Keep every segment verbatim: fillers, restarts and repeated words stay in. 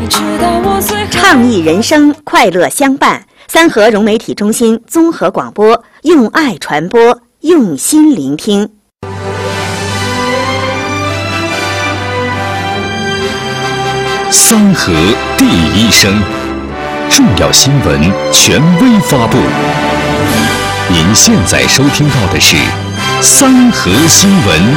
倡议人生，快乐相伴。三河融媒体中心综合广播，用爱传播，用心聆听。 三河第一声，重要新闻权威发布。您现在收听到的是三河新闻。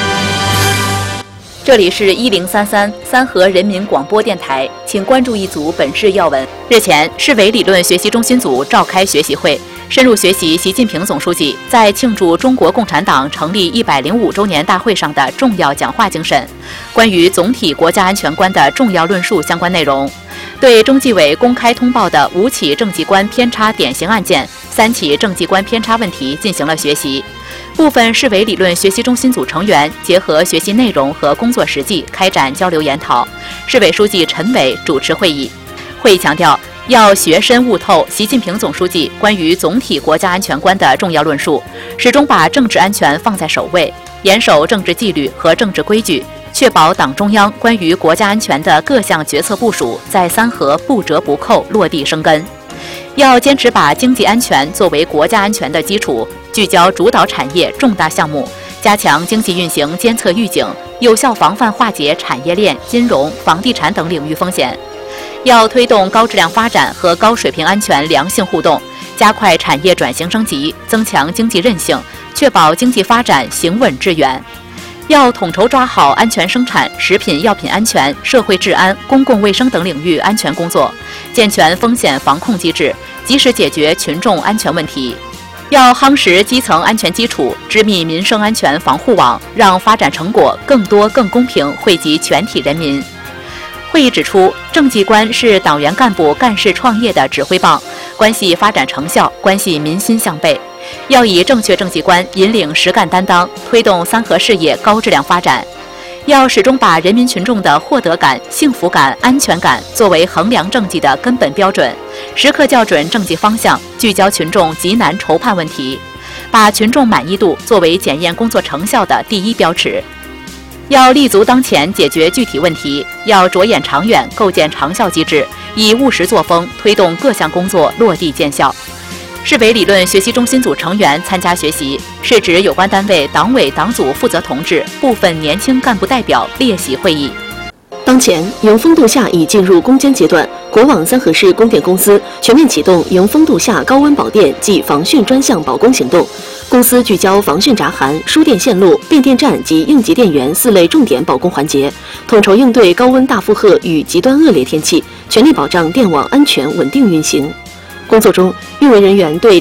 这里是一零三三三河人民广播电台，请关注一组本市要闻。日前，市委理论学习中心组召开学习会，深入学习习近平总书记在庆祝中国共产党成立一百零五周年大会上的重要讲话精神，关于总体国家安全观的重要论述相关内容，对中纪委公开通报的五起政绩观偏差典型案件、三起政绩观偏差问题进行了学习。部分市委理论学习中心组成员结合学习内容和工作实际开展交流研讨。市委书记陈伟主持会议。会议强调，要学深悟透习近平总书记关于总体国家安全观的重要论述，始终把政治安全放在首位，严守政治纪律和政治规矩，确保党中央关于国家安全的各项决策部署在三河不折不扣落地生根。要坚持把经济安全作为国家安全的基础，聚焦主导产业重大项目，加强经济运行监测预警，有效防范化解产业链、金融、房地产等领域风险。要推动高质量发展和高水平安全良性互动，加快产业转型升级，增强经济韧性，确保经济发展行稳致远。要统筹抓好安全生产、食品药品安全、社会治安、公共卫生等领域安全工作，健全风险防控机制，及时解决群众安全问题。要夯实基层安全基础，织密民生安全防护网，让发展成果更多更公平惠及全体人民。会议指出，政绩观是党员干部干事创业的指挥棒，关系发展成效，关系民心向背。要以正确政绩观引领实干担当，推动三河事业高质量发展。要始终把人民群众的获得感、幸福感、安全感作为衡量政绩的根本标准，时刻校准政绩方向，聚焦群众急难愁盼问题，把群众满意度作为检验工作成效的第一标尺。要立足当前解决具体问题，要着眼长远构建长效机制，以务实作风推动各项工作落地见效。市委理论学习中心组成员参加学习，是指有关单位党委党组负责同志、部分年轻干部代表列席会议。 当前，迎风度夏已进入攻坚阶段，国网三河市供电公司全面启动迎风度夏高温保电及防汛专项保供行动。公司聚焦防汛闸涵、输电线路、变电站及应急电源四类重点保供环节，统筹应对高温大负荷与极端恶劣天气，全力保障电网安全稳定运行。工作中，运维人员对